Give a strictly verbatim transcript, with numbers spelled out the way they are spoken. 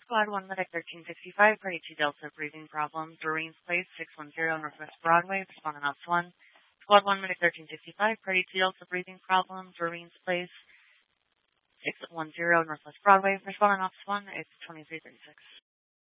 Squad one, Medic thirteen sixty-five, Party two Delta, breathing problem, Doreen's Place, six one zero, Northwest Broadway, responding Ops one. Squad one, Medic thirteen sixty-five, Party two Delta, breathing problem, Doreen's Place, six one zero, Northwest Broadway, responding Ops one, it's twenty-three thirty-six.